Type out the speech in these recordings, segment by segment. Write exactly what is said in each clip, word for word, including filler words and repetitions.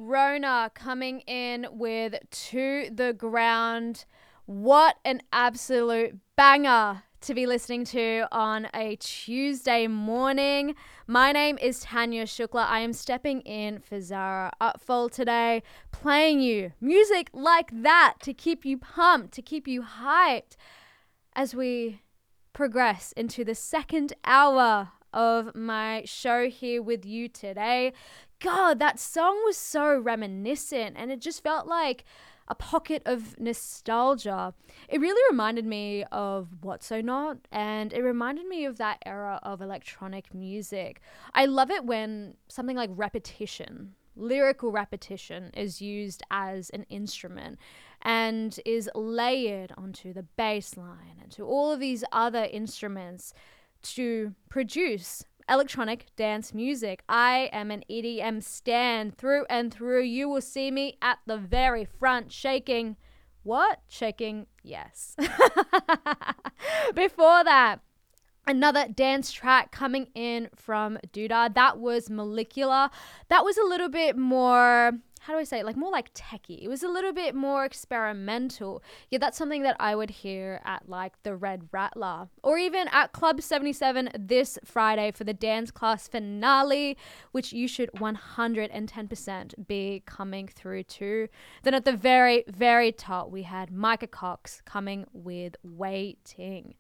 Rona coming in with To the Ground. What an absolute banger to be listening to on a Tuesday morning. My name is Tanya Shukla. I am stepping in for Zara Utfall today, playing you music like that to keep you pumped, to keep you hyped as we progress into the second hour of my show here with you today. God, that song was so reminiscent and it just felt like a pocket of nostalgia. It really reminded me of What So Not, and it reminded me of that era of electronic music. I love it when something like repetition, lyrical repetition, is used as an instrument and is layered onto the bass line and to all of these other instruments to produce electronic dance music. I am an E D M stan through and through. You will see me at the very front shaking. What? Shaking? Yes. Before that, another dance track coming in from Duda. That was Molecular. That was a little bit more, how do I say it? Like more like techie. It was a little bit more experimental. Yeah, that's something that I would hear at like the Red Rattler or even at Club seventy-seven this Friday for the dance class finale, which you should one hundred ten percent be coming through to. Then at the very, very top, we had Micah Cox coming with Waiting.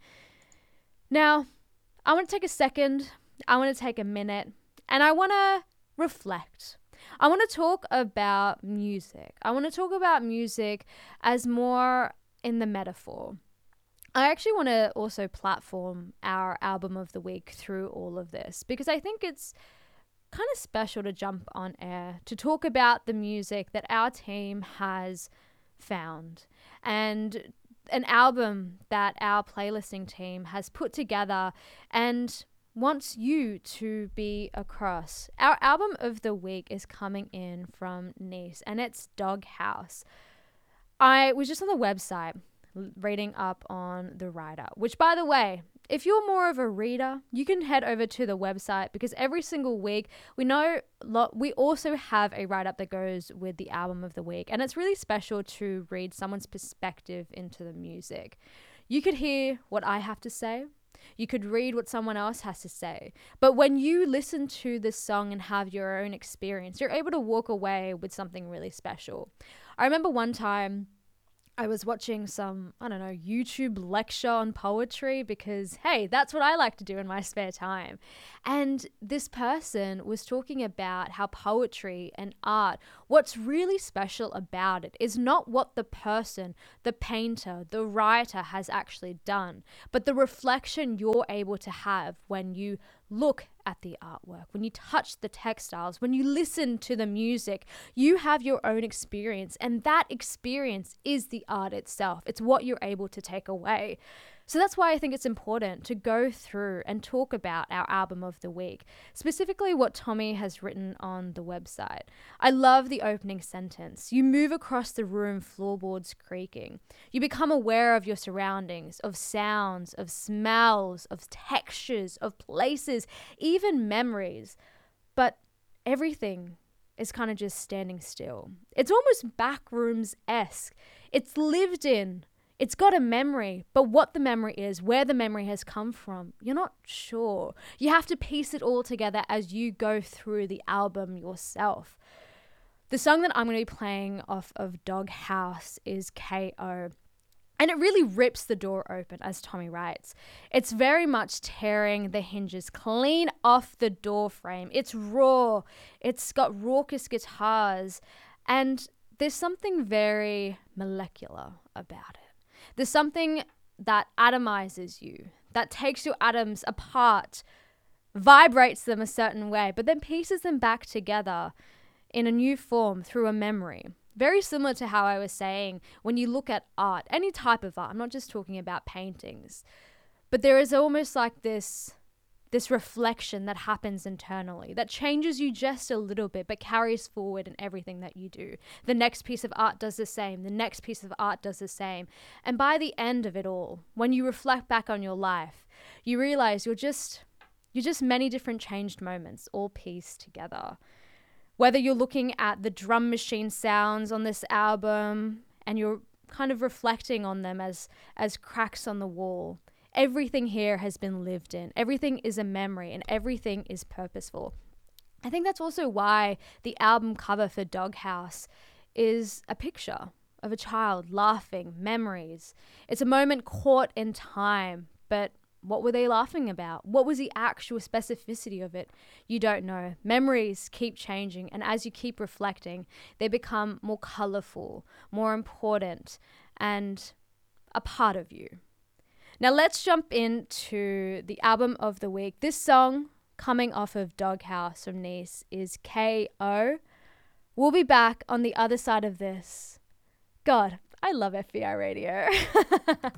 Now, I want to take a second, I want to take a minute, and I want to reflect. I want to talk about music. I want to talk about music as more in the metaphor. I actually want to also platform our album of the week through all of this because I think it's kind of special to jump on air to talk about the music that our team has found and an album that our playlisting team has put together and wants you to be across. Our album of the week is coming in from Nice and it's Doghouse. I was just on the website reading up on the writer, which by the way, if you're more of a reader, you can head over to the website because every single week we know lot, we also have a write-up that goes with the album of the week, and it's really special to read someone's perspective into the music. You could hear what I have to say. You could read what someone else has to say. But when you listen to this song and have your own experience, you're able to walk away with something really special. I remember one time I was watching some, I don't know, YouTube lecture on poetry because, hey, that's what I like to do in my spare time. And this person was talking about how poetry and art, what's really special about it is not what the person, the painter, the writer has actually done, but the reflection you're able to have when you look at the artwork, when you touch the textiles, when you listen to the music. You have your own experience, and that experience is the art itself. It's what you're able to take away. So that's why I think it's important to go through and talk about our album of the week, specifically what Tommy has written on the website. I love the opening sentence. You move across the room, floorboards creaking. You become aware of your surroundings, of sounds, of smells, of textures, of places, even memories. But everything is kind of just standing still. It's almost backrooms-esque. It's lived in. It's got a memory, but what the memory is, where the memory has come from, you're not sure. You have to piece it all together as you go through the album yourself. The song that I'm going to be playing off of Doghouse is K O. And it really rips the door open, as Tommy writes. It's very much tearing the hinges clean off the door frame. It's raw. It's got raucous guitars. And there's something very molecular about it. There's something that atomizes you, that takes your atoms apart, vibrates them a certain way, but then pieces them back together in a new form through a memory. Very similar to how I was saying when you look at art, any type of art, I'm not just talking about paintings, but there is almost like this this reflection that happens internally that changes you just a little bit but carries forward in everything that you do. The next piece of art does the same. The next piece of art does the same. And by the end of it all, when you reflect back on your life, you realize you're just you're just many different changed moments all pieced together. Whether you're looking at the drum machine sounds on this album and you're kind of reflecting on them as, as cracks on the wall, everything here has been lived in. Everything is a memory and everything is purposeful. I think that's also why the album cover for Doghouse is a picture of a child laughing, memories. It's a moment caught in time, but what were they laughing about? What was the actual specificity of it? You don't know. Memories keep changing, and as you keep reflecting, they become more colorful, more important, and a part of you. Now let's jump into the album of the week. This song, coming off of Doghouse from Nice, is K O. We'll be back on the other side of this. God, I love F B I Radio.